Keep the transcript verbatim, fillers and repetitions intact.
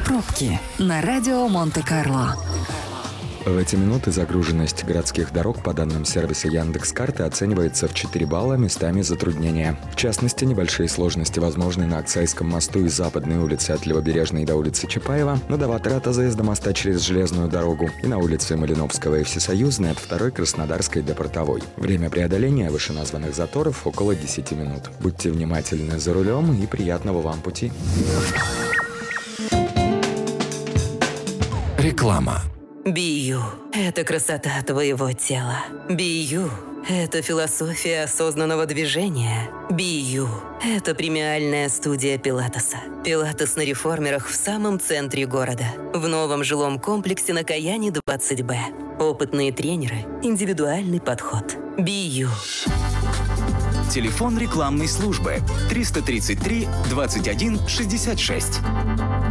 Пробки на радио Монте-Карло. В эти минуты загруженность городских дорог по данным сервиса Яндекс.Карты оценивается в четыре балла, местами затруднения. В частности, небольшие сложности возможны на Аксайском мосту из Западной улицы от Левобережной до улицы Чапаева, на Доватрат до заезда моста через железную дорогу и на улице Малиновского и Всесоюзной от второй Краснодарской до Портовой. Время преодоления вышеназванных заторов около десяти минут. Будьте внимательны за рулем и приятного вам пути. Реклама. Би-Ю – это красота твоего тела. Би-Ю – это философия осознанного движения. Би-Ю – это премиальная студия пилатеса. Пилатес на реформерах в самом центре города. В новом жилом комплексе на Каяне двадцать бэ. Опытные тренеры, индивидуальный подход. Би-Ю. Телефон рекламной службы триста тридцать три двадцать один шестьдесят шесть.